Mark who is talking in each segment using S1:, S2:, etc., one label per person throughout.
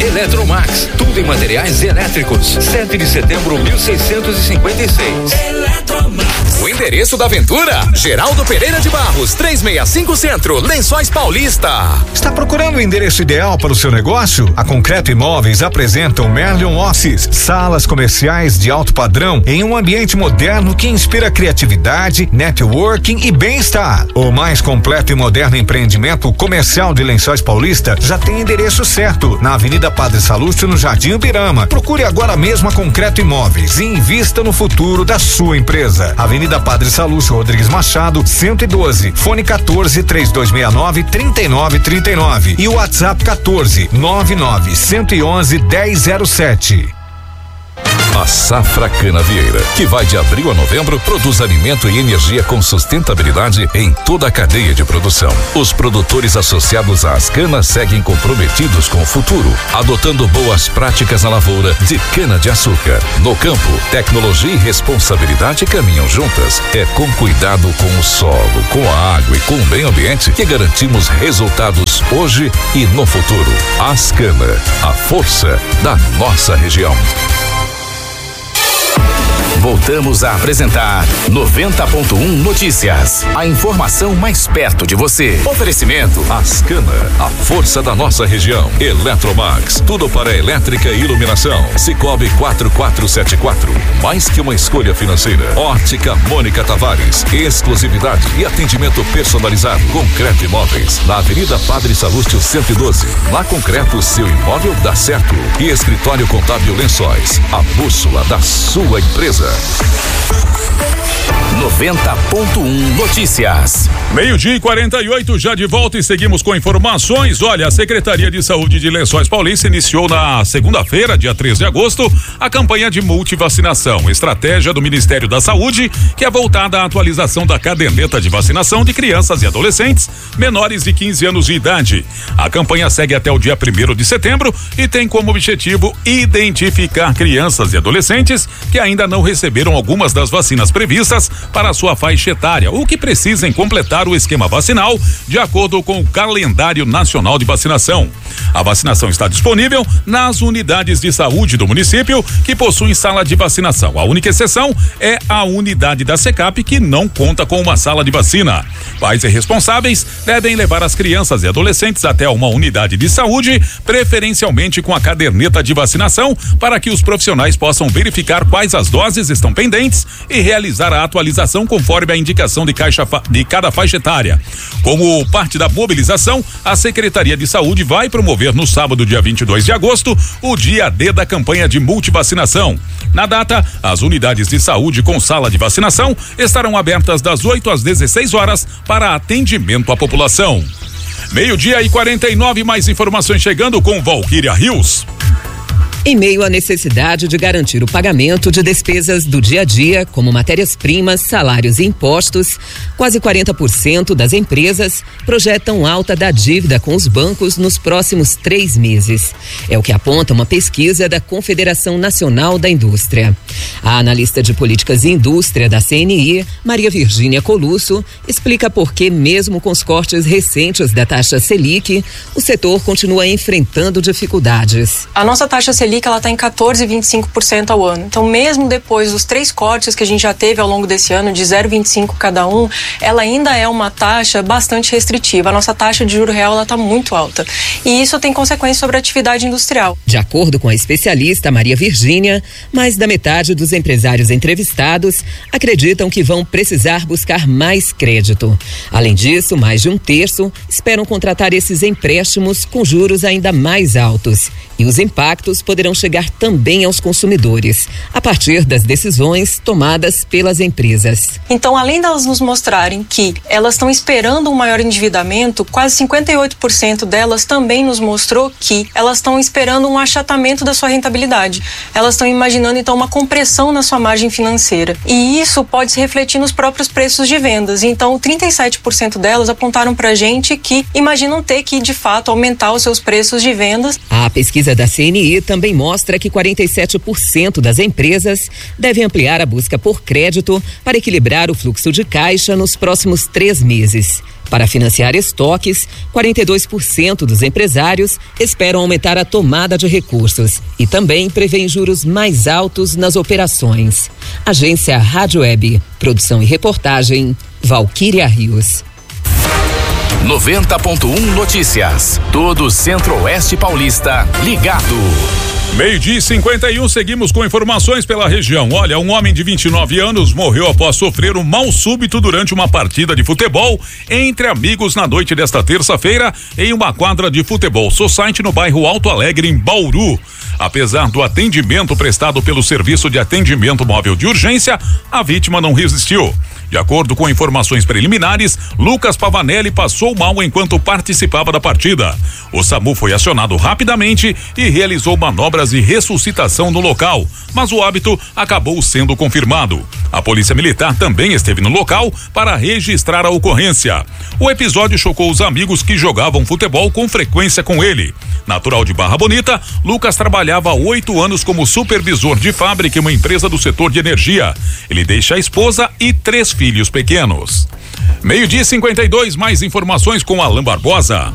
S1: Eletromax, tudo em materiais elétricos. 7 de setembro, 1656.
S2: Eletromax. O endereço da aventura? Geraldo Pereira de Barros, 365 Centro, Lençóis Paulista.
S3: Está procurando o endereço ideal para o seu negócio? A Concreto Imóveis apresenta o Merlion Office, salas comerciais de alto padrão em um ambiente moderno que inspira criatividade, networking e bem-estar. O mais completo e moderno empreendimento comercial de Lençóis Paulista já tem endereço certo, na Avenida Padre Salúcio, no Jardim Ubirama. Procure agora mesmo a Concreto Imóveis e invista no futuro da sua empresa. Avenida Padre Salúcio Rodrigues Machado, 112, fone 14-3269-3939 e o WhatsApp 14-99-111-1007.
S4: A Safra Canavieira, que vai de abril a novembro, produz alimento e energia com sustentabilidade em toda a cadeia de produção. Os produtores associados às canas seguem comprometidos com o futuro, adotando boas práticas na lavoura de cana-de-açúcar. No campo, tecnologia e responsabilidade caminham juntas. É com cuidado com o solo, com a água e com o meio ambiente que garantimos resultados hoje e no futuro. Ascana, a força da nossa região.
S2: Voltamos a apresentar 90.1 Notícias. A informação mais perto de você. Oferecimento
S4: Ascana, a força da nossa região. Eletromax, tudo para elétrica e iluminação. Cicobi 4474, mais que uma escolha financeira. Ótica Mônica Tavares, exclusividade e atendimento personalizado. Concreto Imóveis, na Avenida Padre Salúcio 112. Na Concreto, seu imóvel dá certo. E Escritório Contábil Lençóis, a bússola da sua empresa.
S2: 90.1 Notícias.
S5: 12:48, já de volta e seguimos com informações. Olha, a Secretaria de Saúde de Lençóis Paulista iniciou na segunda-feira, dia 3 de agosto, a campanha de multivacinação, estratégia do Ministério da Saúde, que é voltada à atualização da caderneta de vacinação de crianças e adolescentes menores de 15 anos de idade. A campanha segue até o dia 1º de setembro e tem como objetivo identificar crianças e adolescentes que ainda não receberam algumas das vacinas previstas para a sua faixa etária, ou que precisem completar o esquema vacinal de acordo com o calendário nacional de vacinação. A vacinação está disponível nas unidades de saúde do município que possuem sala de vacinação. A única exceção é a unidade da SECAP, que não conta com uma sala de vacina. Pais e responsáveis devem levar as crianças e adolescentes até uma unidade de saúde, preferencialmente com a caderneta de vacinação, para que os profissionais possam verificar quais as doses estão pendentes e realizar a atualização conforme a indicação de cada faixa etária. Como parte da mobilização, a Secretaria de Saúde vai promover no sábado, dia 22 de agosto, o dia D da campanha de multivacinação. Na data, as unidades de saúde com sala de vacinação estarão abertas das 8 às 16 horas para atendimento à população. 12:49, mais informações chegando com Valquíria Rios.
S6: Em meio à necessidade de garantir o pagamento de despesas do dia a dia, como matérias-primas, salários e impostos, quase 40% das empresas projetam alta da dívida com os bancos nos próximos 3 meses. É o que aponta uma pesquisa da Confederação Nacional da Indústria. A analista de políticas e indústria da CNI, Maria Virgínia Colusso, explica por que, mesmo com os cortes recentes da taxa Selic, o setor continua enfrentando dificuldades.
S7: A nossa taxa Selic ela está em 14,25% ao ano. Então, mesmo depois dos 3 cortes que a gente já teve ao longo desse ano, de 0,25 cada um, ela ainda é uma taxa bastante restritiva. A nossa taxa de juro real está muito alta. E isso tem consequências sobre a atividade industrial.
S6: De acordo com a especialista Maria Virgínia, mais da metade dos empresários entrevistados acreditam que vão precisar buscar mais crédito. Além disso, mais de 1/3 esperam contratar esses empréstimos com juros ainda mais altos. E os impactos poderão chegar também aos consumidores, a partir das decisões tomadas pelas empresas.
S7: Então, além delas nos mostrarem que elas estão esperando um maior endividamento, quase 58% delas também nos mostrou que elas estão esperando um achatamento da sua rentabilidade. Elas estão imaginando, então, uma compressão na sua margem financeira. E isso pode se refletir nos próprios preços de vendas. Então, 37% delas apontaram pra gente que imaginam ter que, de fato, aumentar os seus preços de vendas.
S6: A pesquisa da CNI também mostra que 47% das empresas devem ampliar a busca por crédito para equilibrar o fluxo de caixa nos próximos 3 meses. Para financiar estoques, 42% dos empresários esperam aumentar a tomada de recursos e também prevêem juros mais altos nas operações. Agência Rádio Web, produção e reportagem, Valquíria Rios.
S2: 90.1 Notícias. Todo o Centro-Oeste Paulista ligado.
S5: 12:51, seguimos com informações pela região. Olha, um homem de 29 anos morreu após sofrer um mal súbito durante uma partida de futebol entre amigos na noite desta terça-feira em uma quadra de futebol society no bairro Alto Alegre, em Bauru. Apesar do atendimento prestado pelo Serviço de Atendimento Móvel de Urgência, a vítima não resistiu. De acordo com informações preliminares, Lucas Pavanelli passou mal enquanto participava da partida. O SAMU foi acionado rapidamente e realizou manobras de ressuscitação no local, mas o óbito acabou sendo confirmado. A Polícia Militar também esteve no local para registrar a ocorrência. O episódio chocou os amigos que jogavam futebol com frequência com ele. Natural de Barra Bonita, Lucas trabalhava há 8 anos como supervisor de fábrica em uma empresa do setor de energia. Ele deixa a esposa e 3 filhos pequenos. 12:52, mais informações com Alan Barbosa.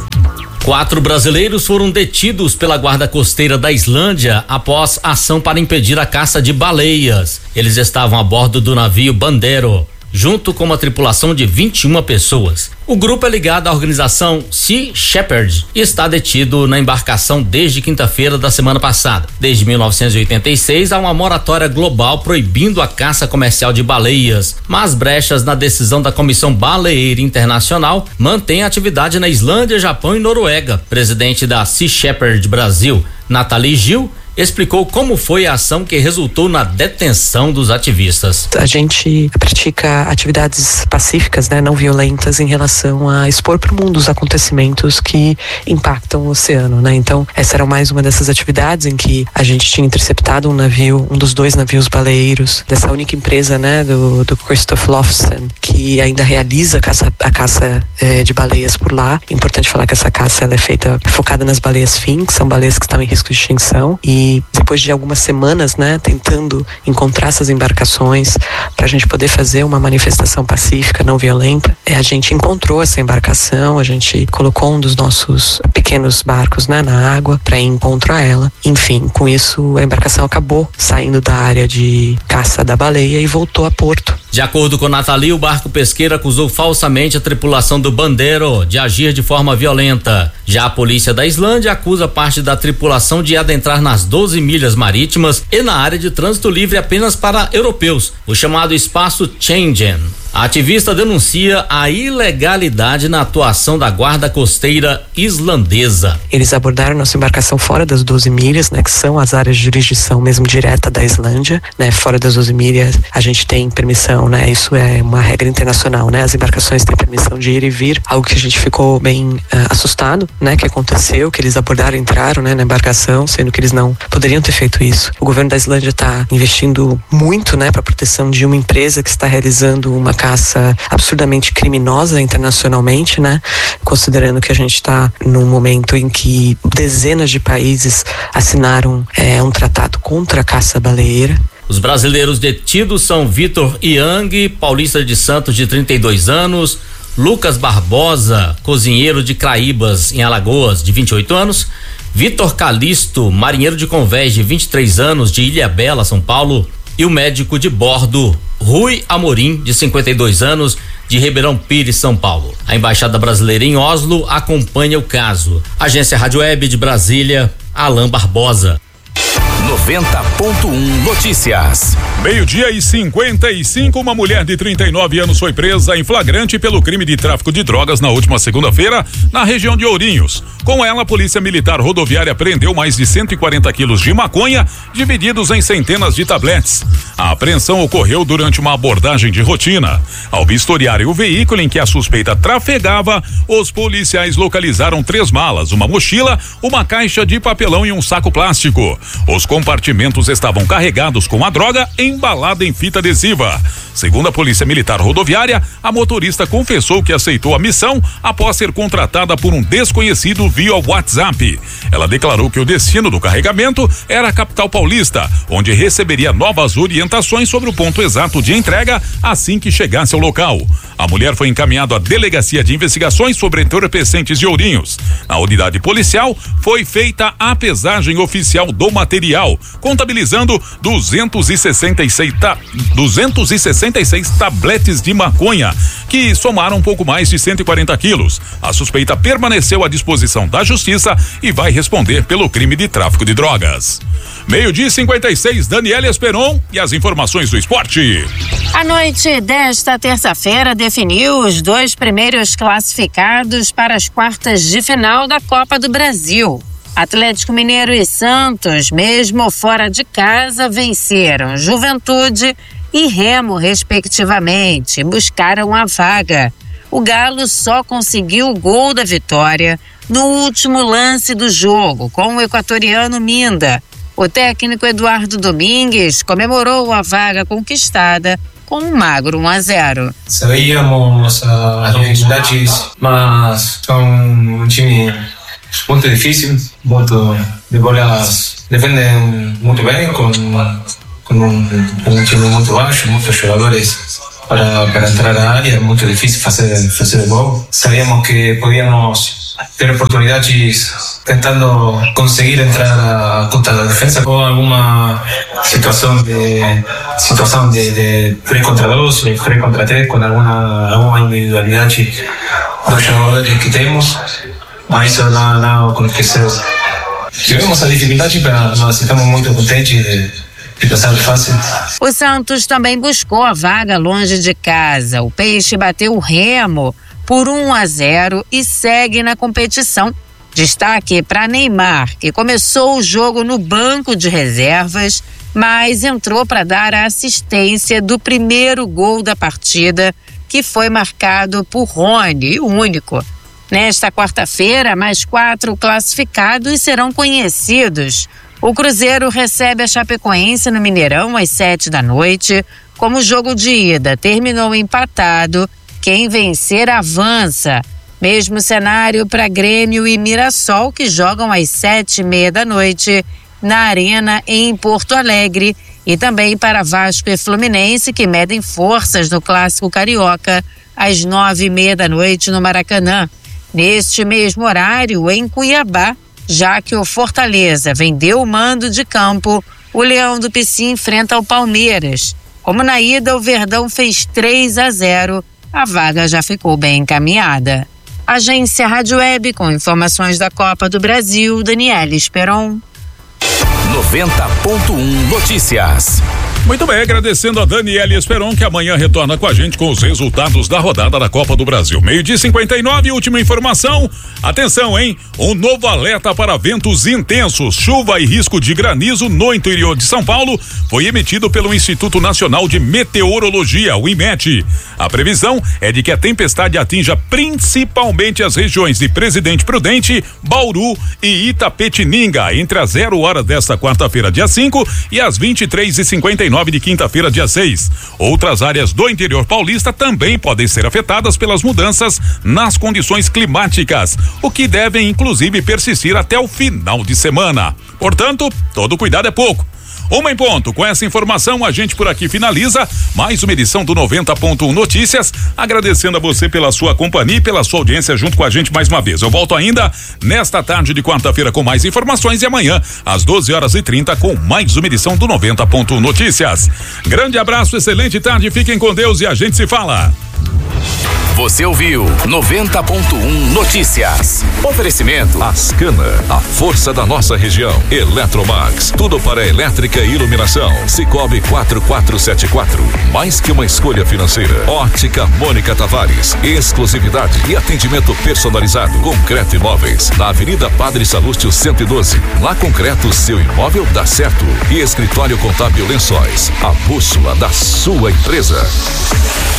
S8: 4 brasileiros foram detidos pela Guarda Costeira da Islândia após ação para impedir a caça de baleias. Eles estavam a bordo do navio Bandero, junto com uma tripulação de 21 pessoas. O grupo é ligado à organização Sea Shepherd e está detido na embarcação desde quinta-feira da semana passada. Desde 1986 há uma moratória global proibindo a caça comercial de baleias, mas brechas na decisão da Comissão Baleeira Internacional mantêm atividade na Islândia, Japão e Noruega. Presidente da Sea Shepherd Brasil, Nathalie Gil, explicou como foi a ação que resultou na detenção dos ativistas.
S9: A gente pratica atividades pacíficas, né, não violentas, em relação a expor para o mundo os acontecimentos que impactam o oceano, né? Então, essa era mais uma dessas atividades em que a gente tinha interceptado um navio, um dos 2 navios baleeiros dessa única empresa, né, do Christoph Lofsen, que ainda realiza a caça de baleias por lá. É importante falar que essa caça ela é feita focada nas baleias fin, que são baleias que estão em risco de extinção, e depois de algumas semanas, né, tentando encontrar essas embarcações para a gente poder fazer uma manifestação pacífica, não violenta, a gente encontrou essa embarcação, a gente colocou um dos nossos pequenos barcos, né, na água para ir encontro a ela. Enfim, com isso a embarcação acabou saindo da área de caça da baleia e voltou a porto.
S8: De acordo com Nathalie, o barco pesqueiro acusou falsamente a tripulação do Bandero de agir de forma violenta. Já a polícia da Islândia acusa parte da tripulação de adentrar nas 12 milhas marítimas e na área de trânsito livre apenas para europeus, o chamado espaço Schengen. A ativista denuncia a ilegalidade na atuação da Guarda Costeira islandesa.
S9: Eles abordaram nossa embarcação fora das 12 milhas, né, que são as áreas de jurisdição mesmo direta da Islândia, né? Fora das 12 milhas a gente tem permissão, né? Isso é uma regra internacional, né? As embarcações têm permissão de ir e vir, algo que a gente ficou bem assustado, né? Que aconteceu, que eles abordaram, entraram, né, na embarcação, sendo que eles não poderiam ter feito isso. O governo da Islândia está investindo muito, né, para a proteção de uma empresa que está realizando uma caça absurdamente criminosa internacionalmente, né? Considerando que a gente está num momento em que dezenas de países assinaram um tratado contra a caça baleeira.
S8: Os brasileiros detidos são Vitor Yang, paulista de Santos, de 32 anos, Lucas Barbosa, cozinheiro de Craíbas, em Alagoas, de 28 anos, Vitor Calisto, marinheiro de Convés, de 23 anos, de Ilhabela, São Paulo, e o médico de bordo, Rui Amorim, de 52 anos, de Ribeirão Pires, São Paulo. A Embaixada Brasileira em Oslo acompanha o caso. Agência Rádio Web de Brasília, Alan Barbosa.
S2: 90.1 Notícias.
S5: 12:55, uma mulher de 39 anos foi presa em flagrante pelo crime de tráfico de drogas na última segunda-feira, na região de Ourinhos. Com ela, a Polícia Militar Rodoviária prendeu mais de 140 quilos de maconha, divididos em centenas de tabletes. A apreensão ocorreu durante uma abordagem de rotina. Ao vistoriarem o veículo em que a suspeita trafegava, os policiais localizaram 3 malas, uma mochila, uma caixa de papelão e um saco plástico. Os compartimentos estavam carregados com a droga embalada em fita adesiva. Segundo a Polícia Militar Rodoviária, a motorista confessou que aceitou a missão após ser contratada por um desconhecido via WhatsApp. Ela declarou que o destino do carregamento era a capital paulista, onde receberia novas orientações sobre o ponto exato de entrega assim que chegasse ao local. A mulher foi encaminhada à Delegacia de Investigações sobre Entorpecentes de Ourinhos. Na unidade policial, foi feita a pesagem oficial do material, contabilizando 266 tabletes de maconha, que somaram um pouco mais de 140 quilos. A suspeita permaneceu à disposição da justiça e vai responder pelo crime de tráfico de drogas. 12:56, Daniela Esperon e as informações do esporte.
S10: A noite desta terça-feira definiu os 2 primeiros classificados para as quartas de final da Copa do Brasil. Atlético Mineiro e Santos, mesmo fora de casa, venceram Juventude e Remo, respectivamente, buscaram a vaga. O Galo só conseguiu o gol da vitória no último lance do jogo, com o equatoriano Minda. O técnico Eduardo Domingues comemorou a vaga conquistada com um magro 1-0.
S11: Sabíamos as dificuldades, mas são um time muito difícil, muito de bolas, defendem muito bem, com um time muito baixo, muitos jogadores para entrar na área, é muito difícil fazer gol. Sabíamos que podíamos ter oportunidades tentando conseguir entrar a conta da defesa ou alguma situação de 3 contra 2, 3 contra 3, com alguma individualidade dos jogadores que temos, mas isso não aconteceu. Tivemos a dificuldade, mas nós estamos muito contentes de passar fácil.
S10: O Santos também buscou a vaga longe de casa. O Peixe bateu o Remo por 1-0 e segue na competição. Destaque para Neymar, que começou o jogo no banco de reservas, mas entrou para dar a assistência do primeiro gol da partida, que foi marcado por Rony, o único. Nesta quarta-feira, mais 4 classificados serão conhecidos. O Cruzeiro recebe a Chapecoense no Mineirão às 19h. Como o jogo de ida terminou empatado, quem vencer avança. Mesmo cenário para Grêmio e Mirassol, que jogam às 19h na Arena em Porto Alegre. E também para Vasco e Fluminense, que medem forças no Clássico Carioca às 21h no Maracanã. Neste mesmo horário, em Cuiabá, já que o Fortaleza vendeu o mando de campo, o Leão do Pici enfrenta o Palmeiras. Como na ida o Verdão fez 3-0, a vaga já ficou bem encaminhada. Agência Rádio Web com informações da Copa do Brasil, Daniela Esperon.
S2: 90.1 Notícias.
S5: Muito bem, agradecendo a Daniela Esperon, que amanhã retorna com a gente com os resultados da rodada da Copa do Brasil. 12:59, última informação. Atenção, hein? Um novo alerta para ventos intensos, chuva e risco de granizo no interior de São Paulo foi emitido pelo Instituto Nacional de Meteorologia, o IMET. A previsão é de que a tempestade atinja principalmente as regiões de Presidente Prudente, Bauru e Itapetininga entre as 0h desta quarta-feira, dia 5, e as 23h59 de quinta-feira, dia 6. Outras áreas do interior paulista também podem ser afetadas pelas mudanças nas condições climáticas, o que devem inclusive persistir até o final de semana. Portanto, todo cuidado é pouco. 1 em ponto. Com essa informação, a gente por aqui finaliza mais uma edição do 90.1 Notícias, agradecendo a você pela sua companhia e pela sua audiência junto com a gente mais uma vez. Eu volto ainda nesta tarde de quarta-feira com mais informações e amanhã às 12h30 com mais uma edição do 90.1 Notícias. Grande abraço, excelente tarde, fiquem com Deus e a gente se fala.
S2: Você ouviu 90.1 Notícias. Oferecimento
S4: Ascana, a força da nossa região. Eletromax, tudo para elétrica e iluminação. Cicobi 4474, mais que uma escolha financeira. Ótica Mônica Tavares, exclusividade e atendimento personalizado. Concreto Imóveis, na Avenida Padre Salúcio 112. Na Concreto, seu imóvel dá certo. E Escritório Contábil Lençóis, a bússola da sua empresa.